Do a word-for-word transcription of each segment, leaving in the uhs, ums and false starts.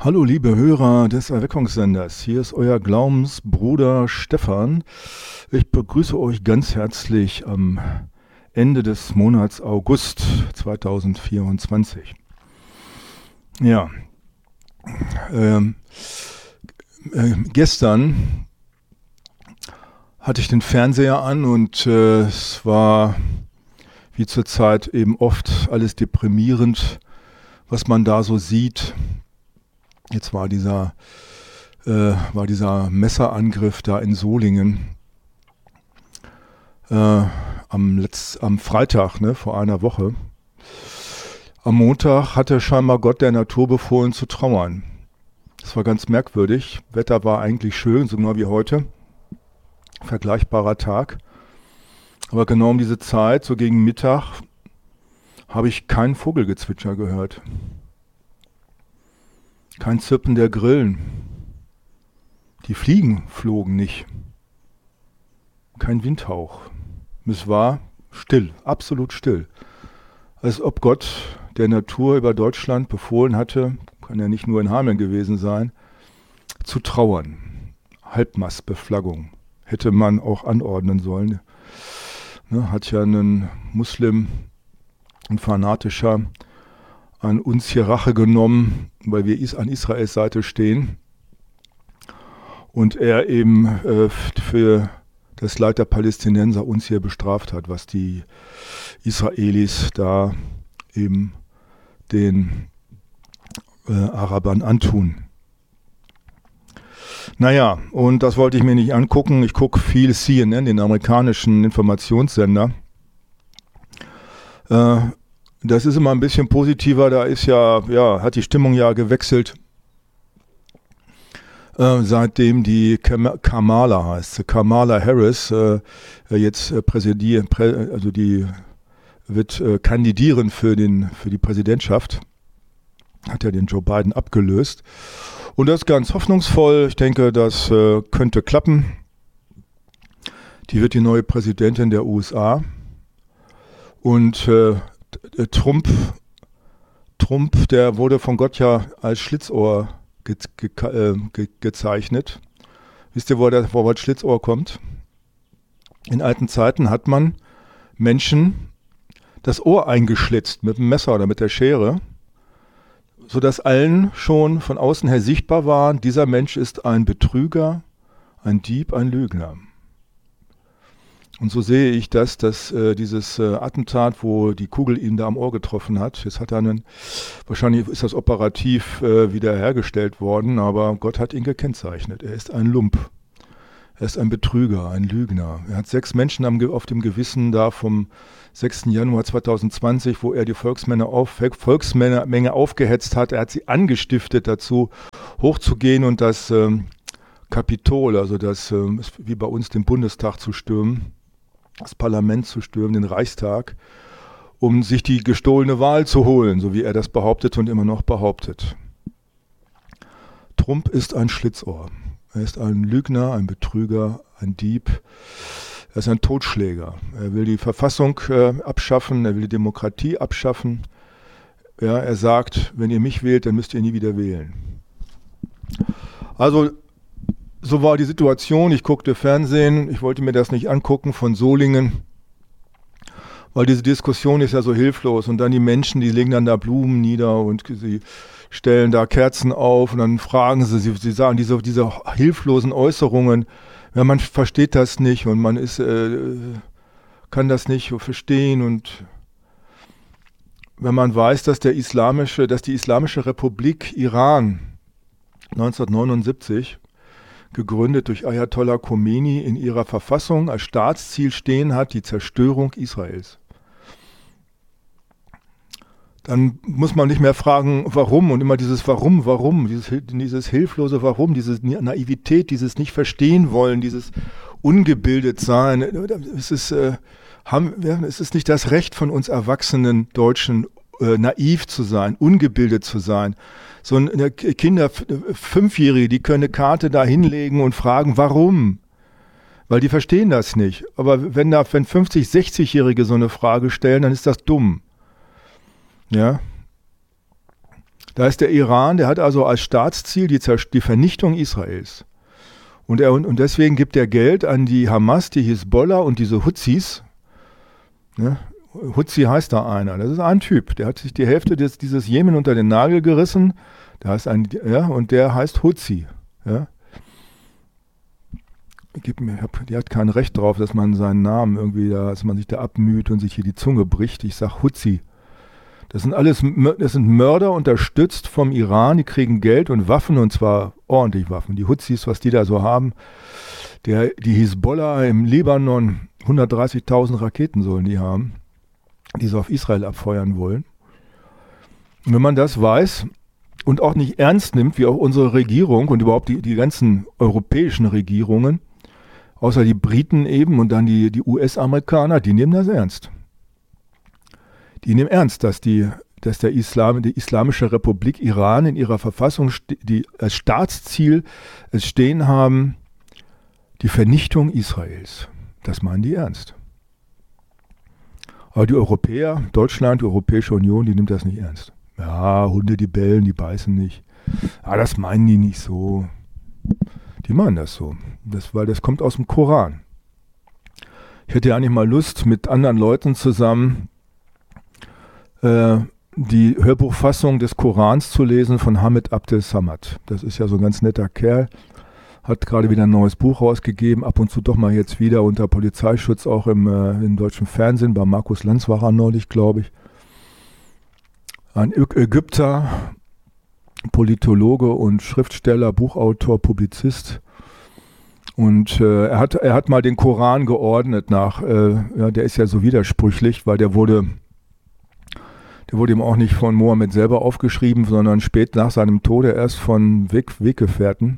Hallo liebe Hörer des Erweckungssenders, hier ist euer Glaubensbruder Stefan. Ich begrüße euch ganz herzlich am Ende des Monats August zweitausendvierundzwanzig. Ja, ähm, äh, gestern hatte ich den Fernseher an und äh, es war wie zurzeit eben oft alles deprimierend, was man da so sieht. Jetzt war dieser, äh, war dieser Messerangriff da in Solingen äh, am, Letz-, am Freitag, ne, vor einer Woche. Am Montag hatte scheinbar Gott der Natur befohlen zu trauern. Das war ganz merkwürdig. Wetter war eigentlich schön, so genau wie heute. Vergleichbarer Tag. Aber genau um diese Zeit, so gegen Mittag, habe ich kein Vogelgezwitscher gehört. Kein Zirpen der Grillen. Die Fliegen flogen nicht. Kein Windhauch. Es war still, absolut still. Als ob Gott der Natur über Deutschland befohlen hatte, kann ja nicht nur in Hameln gewesen sein, zu trauern. Halbmastbeflaggung hätte man auch anordnen sollen. Ne, hat ja ein Muslim, ein fanatischer, an uns hier Rache genommen, weil wir an Israels Seite stehen und er eben äh, für das Leid der Palästinenser uns hier bestraft hat, was die Israelis da eben den äh, Arabern antun. Naja, und das wollte ich mir nicht angucken. Ich gucke viel C N N, den amerikanischen Informationssender. Äh, Das ist immer ein bisschen positiver, da ist ja, ja, hat die Stimmung ja gewechselt, äh, seitdem die Kam- Kamala heißt, sie, Kamala Harris, äh, jetzt äh, präsidieren, prä, also die wird äh, kandidieren für den, für die Präsidentschaft, hat ja den Joe Biden abgelöst. Und das ist ganz hoffnungsvoll, ich denke, das äh, könnte klappen. Die wird die neue Präsidentin der U S A und äh, Trump, Trump, der wurde von Gott ja als Schlitzohr ge ge ge gezeichnet. Wisst ihr, wo das Wort Schlitzohr kommt? In alten Zeiten hat man Menschen das Ohr eingeschlitzt mit dem Messer oder mit der Schere, sodass allen schon von außen her sichtbar war, dieser Mensch ist ein Betrüger, ein Dieb, ein Lügner. Und so sehe ich das, dass äh, dieses äh, Attentat, wo die Kugel ihn da am Ohr getroffen hat, jetzt hat er einen, wahrscheinlich ist das operativ äh, wiederhergestellt worden, aber Gott hat ihn gekennzeichnet. Er ist ein Lump. Er ist ein Betrüger, ein Lügner. Er hat sechs Menschen am, auf dem Gewissen da vom sechsten Januar zweitausendzwanzig, wo er die Volksmenge, auf, Volksmenge Menge aufgehetzt hat. Er hat sie angestiftet dazu, hochzugehen und das ähm, Kapitol, also das, ähm, wie bei uns den Bundestag zu stürmen, das Parlament zu stürmen, den Reichstag, um sich die gestohlene Wahl zu holen, so wie er das behauptet und immer noch behauptet. Trump ist ein Schlitzohr. Er ist ein Lügner, ein Betrüger, ein Dieb. Er ist ein Totschläger. Er will die Verfassung äh, abschaffen, er will die Demokratie abschaffen. Ja, er sagt, wenn ihr mich wählt, dann müsst ihr nie wieder wählen. Also so war die Situation, ich guckte Fernsehen, ich wollte mir das nicht angucken von Solingen, weil diese Diskussion ist ja so hilflos und dann die Menschen, die legen dann da Blumen nieder und sie stellen da Kerzen auf und dann fragen sie, sie, sie sagen diese, diese hilflosen Äußerungen, ja, man versteht das nicht und man ist, äh, kann das nicht verstehen und wenn man weiß, dass der islamische, dass die Islamische Republik Iran neunzehnhundertneunundsiebzig gegründet durch Ayatollah Khomeini, in ihrer Verfassung als Staatsziel stehen hat, die Zerstörung Israels. Dann muss man nicht mehr fragen, warum und immer dieses Warum, warum, dieses, dieses hilflose Warum, diese Naivität, dieses Nicht-Verstehen-Wollen, dieses Ungebildet-Sein. Es ist, äh, haben, es ist nicht das Recht von uns erwachsenen Deutschen, äh, naiv zu sein, ungebildet zu sein. So ein Kinder, Fünfjährige, die können eine Karte da hinlegen und fragen, warum? Weil die verstehen das nicht. Aber wenn da, wenn fünfzig-, sechzigjährige so eine Frage stellen, dann ist das dumm. Ja. Da ist der Iran, der hat also als Staatsziel die, die Vernichtung Israels. Und, er, und deswegen gibt er Geld an die Hamas, die Hisbollah und diese Houthis. Ne? Houthi heißt da einer. Das ist ein Typ, der hat sich die Hälfte des, dieses Jemen unter den Nagel gerissen. Da heißt ein, ja, und der heißt Houthi. Ja? Gib mir, hab, die hat kein Recht drauf, dass man seinen Namen irgendwie, da, dass man sich da abmüht und sich hier die Zunge bricht. Ich sag Houthi. Das sind alles, das sind Mörder unterstützt vom Iran, die kriegen Geld und Waffen, und zwar ordentlich Waffen. Die Houthis, was die da so haben, der, die Hisbollah im Libanon, hundertdreißigtausend Raketen sollen die haben, die sie auf Israel abfeuern wollen. Und wenn man das weiß und auch nicht ernst nimmt, wie auch unsere Regierung und überhaupt die, die ganzen europäischen Regierungen, außer die Briten eben und dann die, die U S-Amerikaner, die nehmen das ernst. Die nehmen ernst, dass, die, dass der Islam, die Islamische Republik Iran in ihrer Verfassung die als Staatsziel es stehen haben, die Vernichtung Israels. Das meinen die ernst. Aber die Europäer, Deutschland, die Europäische Union, die nimmt das nicht ernst. Ja, Hunde, die bellen, die beißen nicht. Ah, das meinen die nicht so. Die meinen das so. Das, weil das kommt aus dem Koran. Ich hätte ja eigentlich mal Lust, mit anderen Leuten zusammen die Hörbuchfassung des Korans zu lesen von Hamid Abdel Samad. Das ist ja so ein ganz netter Kerl, hat gerade wieder ein neues Buch rausgegeben, ab und zu doch mal jetzt wieder unter Polizeischutz, auch im, äh, im deutschen Fernsehen, bei Markus Lanz war er neulich, glaube ich. Ein Ägypter, Politologe und Schriftsteller, Buchautor, Publizist. Und äh, er, hat, er hat mal den Koran geordnet nach, äh, ja, der ist ja so widersprüchlich, weil der wurde... Der wurde ihm auch nicht von Mohammed selber aufgeschrieben, sondern spät nach seinem Tode erst von Weg, Weggefährten.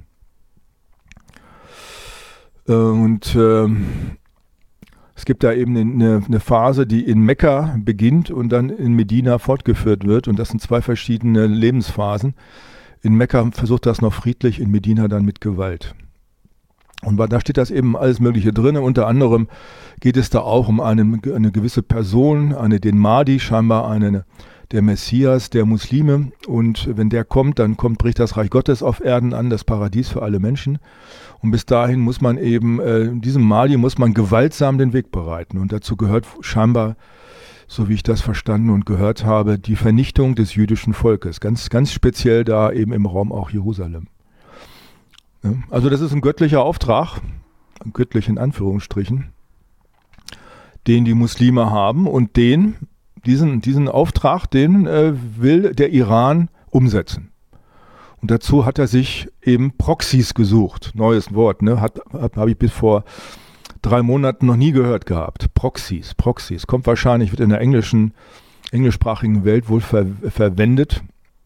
Äh, und äh, es gibt da eben eine, eine Phase, die in Mekka beginnt und dann in Medina fortgeführt wird. Und das sind zwei verschiedene Lebensphasen. In Mekka versucht das noch friedlich, in Medina dann mit Gewalt. Und da steht das eben alles Mögliche drin. Unter anderem geht es da auch um eine, eine gewisse Person, eine, den Mahdi, scheinbar eine, der Messias der Muslime. Und wenn der kommt, dann kommt, bricht das Reich Gottes auf Erden an, das Paradies für alle Menschen. Und bis dahin muss man eben, äh, diesem Mahdi muss man gewaltsam den Weg bereiten. Und dazu gehört scheinbar, so wie ich das verstanden und gehört habe, die Vernichtung des jüdischen Volkes. Ganz, ganz speziell da eben im Raum auch Jerusalem. Also das ist ein göttlicher Auftrag, ein göttlich in Anführungsstrichen, den die Muslime haben, und den, diesen, diesen Auftrag, den äh, will der Iran umsetzen. Und dazu hat er sich eben Proxys gesucht, neues Wort, ne? Hat, hat, habe ich bis vor drei Monaten noch nie gehört gehabt. Proxys, Proxys, kommt wahrscheinlich, wird in der englischen, englischsprachigen Welt wohl ver, verwendet.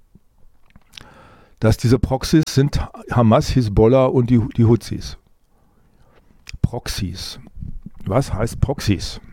Dass diese Proxys sind Hamas, Hisbollah und die, die Houthis. Proxys. Was heißt Proxys?